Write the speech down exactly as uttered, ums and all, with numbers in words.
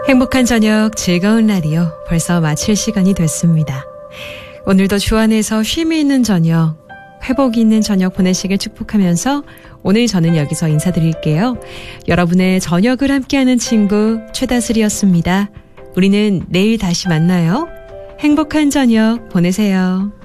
행복한 저녁 즐거운 라디오 벌써 마칠 시간이 됐습니다. 오늘도 주 안에서 쉼이 있는 저녁, 회복이 있는 저녁 보내시길 축복하면서 오늘 저는 여기서 인사드릴게요. 여러분의 저녁을 함께하는 친구 최다슬이었습니다. 우리는 내일 다시 만나요. 행복한 저녁 보내세요.